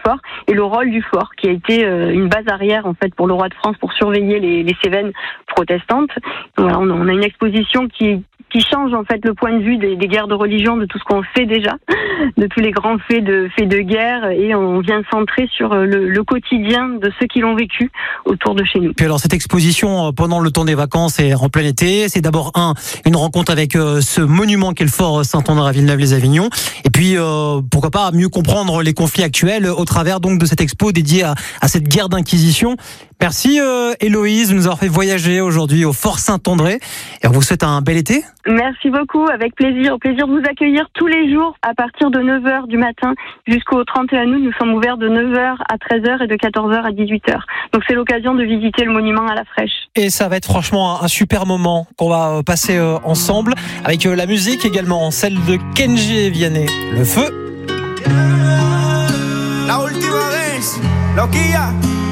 fort et le rôle du fort qui a été une base arrière en fait pour le roi de France pour surveiller les Cévennes protestantes. Voilà, on a une exposition qui change en fait le point de vue des guerres de religion, de tout ce qu'on fait déjà, de tous les grands faits de guerre, et on vient centrer sur le quotidien de ceux qui l'ont vécu autour de chez nous. Puis alors cette exposition pendant le temps des vacances et en plein été, c'est d'abord une rencontre avec ce monument qu'est le fort Saint-André à Villeneuve-les-Avignon, et puis pourquoi pas mieux comprendre les conflits actuels au travers donc de cette expo dédiée à cette guerre d'inquisition. Merci Héloïse de nous avoir fait voyager aujourd'hui au Fort Saint-André, et on vous souhaite un bel été. Merci beaucoup, avec plaisir. Au plaisir de vous accueillir tous les jours à partir de 9h du matin jusqu'au 31 août. Nous sommes ouverts de 9h à 13h et de 14h à 18h. Donc c'est l'occasion de visiter le monument à la fraîche. Et ça va être franchement un super moment qu'on va passer ensemble, avec la musique également, celle de Kenji Vianney, Le Feu. La última vez, loquilla.